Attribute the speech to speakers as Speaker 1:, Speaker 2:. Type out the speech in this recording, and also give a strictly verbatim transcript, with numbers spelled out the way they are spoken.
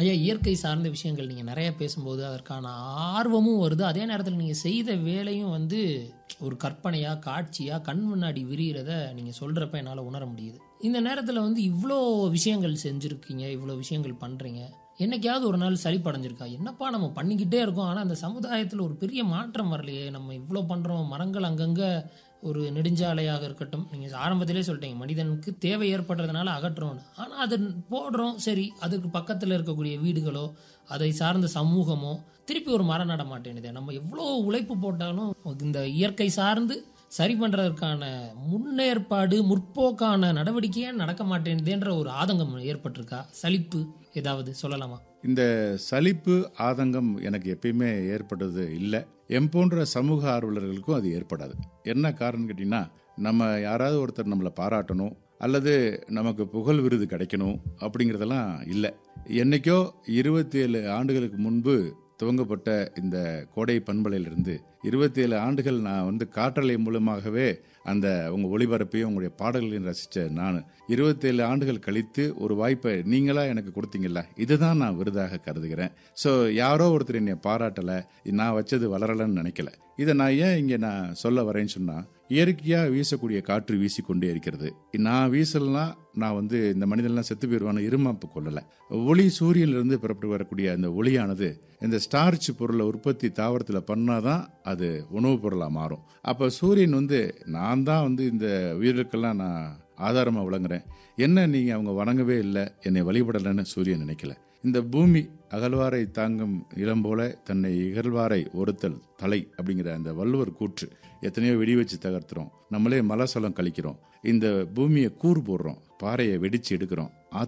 Speaker 1: ஐயா, இயற்கை சார்ந்த விஷயங்கள் நீங்கள் நிறைய பேசும்போது அதற்கான ஆர்வமும் வருது. அதே நேரத்தில் நீங்கள் செய்த வேலையும் வந்து ஒரு கற்பனையாக காட்சியாக கண் முன்னாடி விரிகிறத நீங்கள் சொல்கிறப்ப என்னால் உணர முடியுது. இந்த நேரத்தில் வந்து இவ்வளோ விஷயங்கள் செஞ்சுருக்கீங்க, இவ்வளோ விஷயங்கள் பண்ணுறீங்க. என்னைக்காவது ஒரு நாள் சலிப்படைஞ்சிருக்கா? என்னப்பா நம்ம பண்ணிக்கிட்டே இருக்கோம், ஆனால் அந்த சமுதாயத்தில் ஒரு பெரிய மாற்றம் வரலையே, நம்ம இவ்வளோ பண்ணுறோம், மரங்கள் அங்கங்கே ஒரு நெடுஞ்சாலையாக இருக்கட்டும், நீங்கள் ஆரம்பத்திலே சொல்லிட்டீங்க மனிதனுக்கு தேவை ஏற்படுறதுனால அகற்றுறோன்னு. ஆனால் அது போடுறோம், சரி, அதுக்கு பக்கத்தில் இருக்கக்கூடிய வீடுகளோ அதை சார்ந்த சமூகமோ திருப்பி ஒரு மரம் நட மாட்டேங்குது. நம்ம எவ்வளோ உழைப்பு போட்டாலும் இந்த இயற்கை சார்ந்து சரி பண்ணுறதுக்கான முன்னேற்பாடு முற்போக்கான நடவடிக்கையே நடக்க மாட்டேங்குதுன்ற ஒரு ஆதங்கம் ஏற்பட்டிருக்கா? சலிப்பு ஏதாவது சொல்லலாமா?
Speaker 2: இந்த சலிப்பு ஆதங்கம் எனக்கு எப்பயுமே ஏற்பட்டது இல்லை. எம் போன்ற சமூக ஆர்வலர்களுக்கும் அது ஏற்படாது. என்ன காரணம் கேட்டிங்கன்னா, நம்ம யாராவது ஒருத்தர் நம்மளை பாராட்டணும் அல்லது நமக்கு புகழ் விருது கிடைக்கணும் அப்படிங்கிறதெல்லாம் இல்லை. என்னைக்கோ இருபத்தி ஏழு ஆண்டுகளுக்கு முன்பு துவங்கப்பட்ட இந்த கோடை பண்பலையிலிருந்து இருபத்தி ஏழு ஆண்டுகள் நான் வந்து காற்றலை மூலமாகவே அந்த உங்க ஒளிபரப்பையும் உங்களுடைய பாடல்களையும் ரசித்த நான் இருபத்தி ஏழு ஆண்டுகள் கழித்து ஒரு வாய்ப்பை நீங்களா எனக்கு கொடுத்தீங்கல்ல, இதுதான் நான் விருதாக கருதுகிறேன். ஸோ யாரோ ஒருத்தர் என்னை பாராட்டலை, நான் வச்சது வளரலன்னு நினைக்கல. இதை நான் ஏன் இங்கே நான் சொல்ல வரேன்னு சொன்னால், இயற்கையாக வீசக்கூடிய காற்று வீசிக்கொண்டே இருக்கிறது. நான் வீசலனா நான் வந்து இந்த மனிதன்லாம் செத்து போயிடுவான்னு இருமாப்பு கொள்ளலை. ஒளி சூரியனிலிருந்து புறப்பட்டு வரக்கூடிய அந்த ஒளியானது இந்த ஸ்டார்ச் பொருளை உற்பத்தி தாவரத்தில் பண்ணாதான் அது உணவுப் பொருளாக மாறும். அப்போ சூரியன் வந்து நான் தான் வந்து இந்த உயிர்களுக்கெல்லாம் நான் ஆதாரமாக விளங்குறேன், என்ன நீங்கள் அவங்க வணங்கவே இல்லை, என்னை வழிபடலைன்னு சூரியன் நினைக்கல. இந்த பூமி அகழ்வாரை தாங்கும் இளம் போல தன்னை இகழ்வாரை ஒருத்தல் தலை அப்படிங்கிற அந்த வள்ளுவர் கூற்று. எத்தனையோ வெடி வச்சு தகர்த்துறோம், நம்மளே மலசலம் கழிக்கிறோம், இந்த பூமியை கூறு போடுறோம், பாறையை வெடிச்சு எடுக்கிறோம்,